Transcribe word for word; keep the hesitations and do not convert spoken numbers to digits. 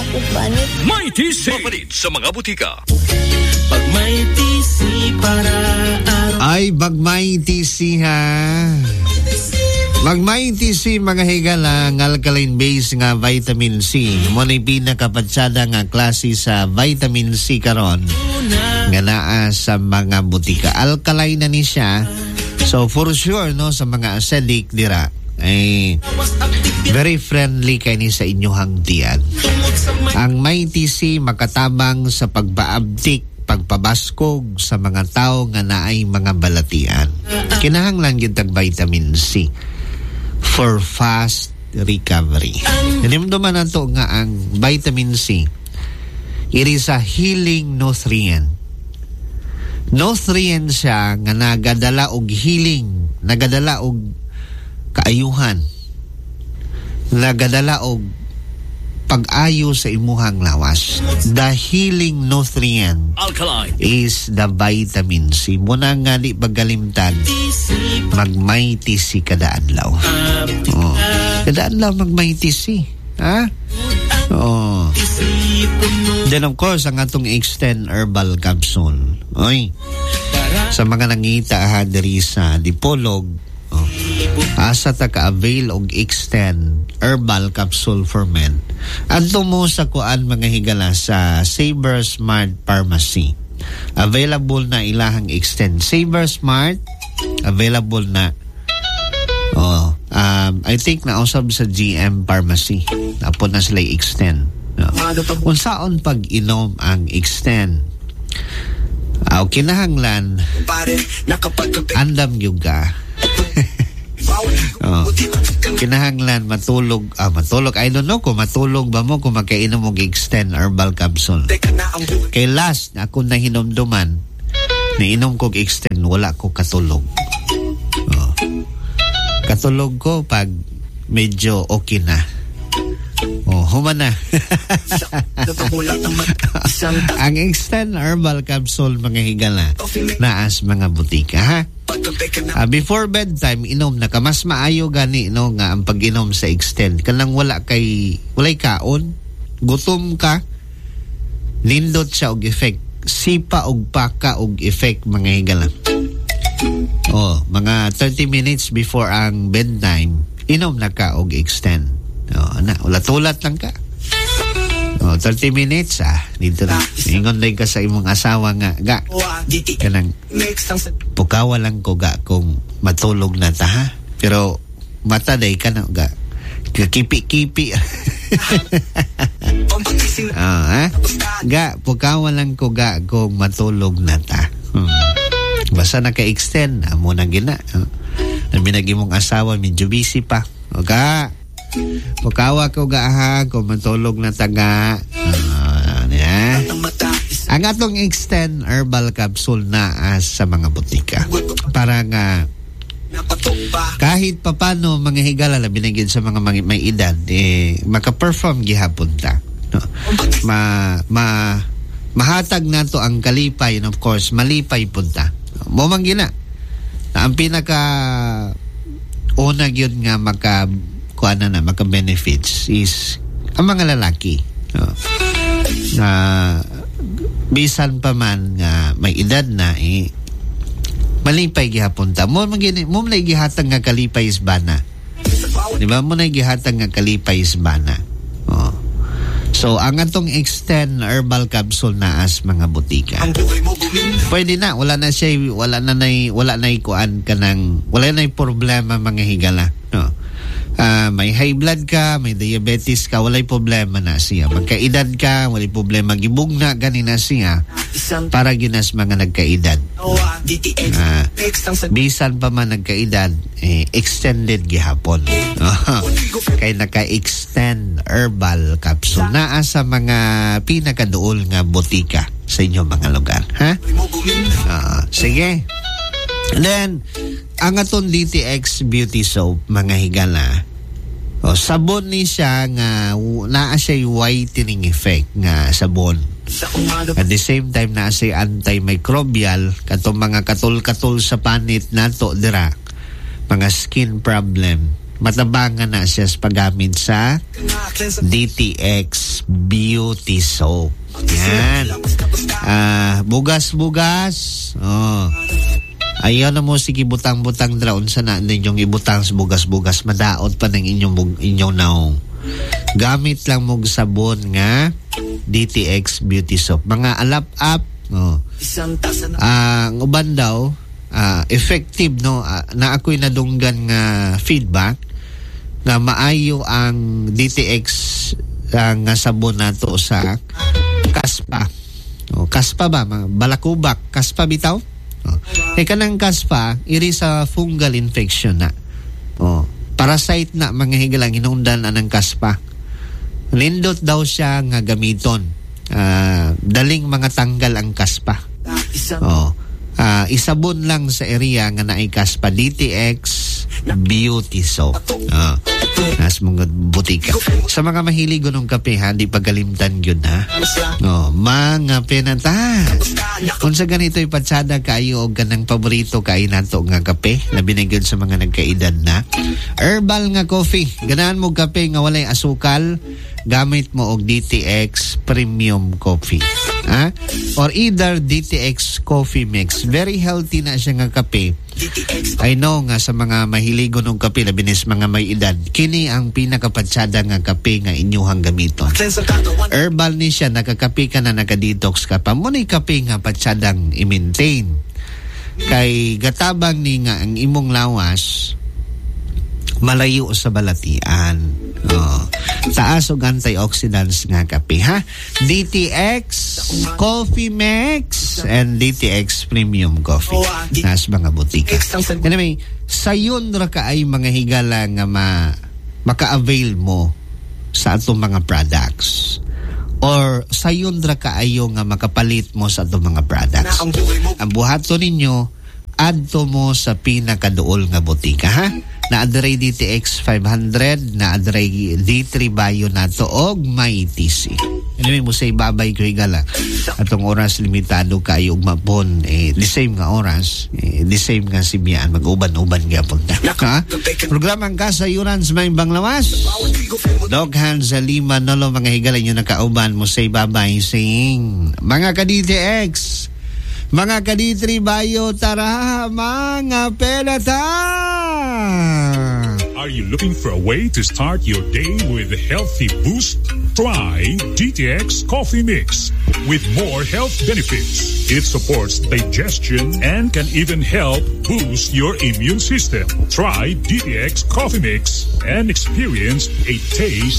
Upanit. May T C. Mapalit sa mga butika. Pag may T C para araw. Ay, bagmay T C ha. Magmay T C mga higala ng alkaline base nga vitamin C. Muna pinakapatsada nga klase sa vitamin C karon nga naa sa mga butika. Alkaline na ni siya. So for sure no sa mga acidic dira ay very friendly kay ni sa inyohang tiyan. Ang may T C makatabang sa pagbaabtik, pagpabaskog sa mga tao nga naay mga balatian. Kinahanglan gyud tag vitamin C for fast recovery. Nanimduman nato nga ang vitamin C, it is a healing nutrient. Nutrient siya nga nagadala og healing, nagadala og kaayuhan, nagadala og pag-ayo sa imuhang lawas. The healing nutrient Alkaline is the vitamin C. Muna nga di pagalimtan, magmay T C kada adlaw. Oh. Kada adlaw magmay T C. Ha? Oh. Then of course, ang atong Extend Herbal Capsule. Oy. Sa mga nangita ha diri sa Dipolog, oh, asa ta ka-avail og Extend Herbal Capsule for Men. Adto mo sa kuan mga higala sa Saber Smart Pharmacy. Available na ilahang Extend. Saber Smart, available na. Oh, um, I think na usab sa G M Pharmacy. Tapos na sila Extend. No. Unsaon pag-inom ang Extend? Aw kinahanglan andam yuga. Oh. Kinahanglan matulog, ah matulog. I don't know kung matulog ba mo kung makainom og Extend Herbal Capsule. Kay last ako na hinumduman, niinom ko Extend, wala ko katulog. Oh. Katulog ko pag medyo okay na. Oh, humana. Ang Extend Herbal Capsule mga higala naas mga butika ha. Uh, before bedtime inom na ka, mas maayo gani no nga ang pag-inom sa Extend kanang wala kay walay kaon, gutom ka, lindot siya og effect, sipa og paka og effect mga higala. Oh, mga thirty minutes before ang bedtime inom na ka og Extend. Oh, na, ulat-ulat lang ka. Oh, thirty minutes ah, dito na. Ingon lang ka sa imong asawa nga, ga. Kanang pukawa lang ko ga kung matulog na ta ha. Pero mata day ka na ga. Kipi-kipi. Oh, ha? Ga, pukawa lang ko ga kung matulog na ta. Hmm. Basta naka-extend, amo na gina. Oh. Nabinagi mong asawa, medyo busy pa. O ga, pukawa ko ga ha kung matulog na taga. Uh, yeah. Ang atong Extend Herbal Capsule na as sa mga butika. Para nga kahit papano mga higala na binigyan sa mga may edad, eh, maka-perform gihapon ta. No? Ma, ma, mahatag na to ang kalipay and of course, malipay punta. Momang gina. Na ang pinaka unag yun nga maka kuana na maka-benefits is ang mga lalaki. No? Na bisan pa man nga may edad na eh, malipay gihapon ta. Mo magini mo na gihatag nga kalipay isbana. Di ba mo na gihatag nga kalipay isbana. Oh. So ang atong Extend Herbal Capsule na as mga butika. Pwede na, wala na siya, wala na nay wala na ikuan kanang wala na problema mga higala. No. Uh, may high blood ka, may diabetes ka, walay problema na siya. Magkaedad ka, walay problema, gibug na gani na siya para ginas mga nagkaedad. Uh, bisan pa man nagkaedad, eh, extended gihapon. Uh, kay naka-Extend Herbal Capsule naa sa mga pinakaduol nga butika sa inyong mga lugar. Ha? Uh, sige. And then, ang aton D T X Beauty Soap, mga higala, o, sabon ni siya nga naa siya whitening effect nga sabon. At the same time naa siya antimicrobial katong mga katul-katul sa panit nato dira, mga skin problem, matabangan na siya sa paggamit sa D T X Beauty Soap. Yan. Ah, bugas-bugas. Oh. Ayaw na mo sige butang-butang draon sa na ninyong ibutang sa bugas-bugas, madaot pa ng inyong inyong naong. Gamit lang mo sabon nga D T X Beauty Soap. Mga alap-up, oh. Ah, ang uban daw, ah, effective no, ah, na ako'y nadunggan nga feedback nga maayo ang D T X ah, nga sabon nato sa kaspa. Oh, kaspa ba? Balakubak, kaspa bitaw? Oh. Eh kanang kaspa, iri sa fungal infection na. Oh, parasite na mga higalang hinungdan anang kaspa. Lindot daw siya nga gamiton. Uh, daling mga tanggal ang kaspa. Oh, uh, isabon lang sa area nga naay kaspa D T X Beauty Soap. Oh. Nas mga butika. Sa mga mahilig ng kape ha, di pagalimtan yun ha. Oh, mga penata. Kung sa ganito'y patsada kayo o ganang paborito kayo nato nga kape na binigyan sa mga nagkaedad na. Herbal nga coffee. Ganahan mo kape nga walay asukal, gamit mo og D T X Premium Coffee. Ha? Or either D T X Coffee Mix. Very healthy na siya nga kape. I know nga sa mga mahiligo ng kape na binis mga may edad, kini ang pinakapatsada nga kape nga inyuhang gamiton. Herbal ni siya, nakakape ka na nakadetox ka pa. Muna'y kape nga patsadang i-maintain. Kay gatabang ni nga ang imong lawas malayo sa balatian. Oh. Taas og antioxidants nga kape ha. D T X Coffee Mix and D T X Premium Coffee nas mga butika. Anyway, sayon ra ka ay mga higala nga ma maka-avail mo sa atong mga products. Or sayon ra ka ayo nga makapalit mo sa atong mga products. Ang buhaton ninyo adto mo sa pinakaduol nga butika ha. Na adray D T X five hundred, na adray D three Bio nato og may T C. Anyway, mo say babay ko higala. Atong oras limitado kayo og mapon eh the same nga oras, eh, the same nga sibiyaan mag-uban-uban gyapon ta. Ha? Programang kasayuran sa may banglawas. Doghan sa lima nolo mga higala nyo nakauban mo say babay saying mga ka D T X, mga ka D three Bio, tara mga penata! Are you looking for a way to start your day with a healthy boost? Try D T X Coffee Mix with more health benefits. It supports digestion and can even help boost your immune system. Try D T X Coffee Mix and experience a taste